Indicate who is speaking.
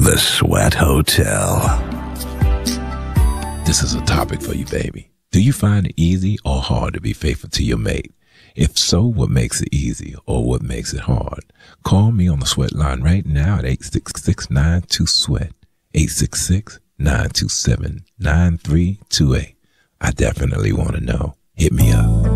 Speaker 1: The Sweat Hotel.
Speaker 2: This is a topic for you, baby. Do you find it easy or hard to be faithful to your mate? If so, what makes it easy or what makes it hard? Call me on the Sweat line right now at 866-92-SWEAT, 866-927-9328. I definitely want to know. Hit me up.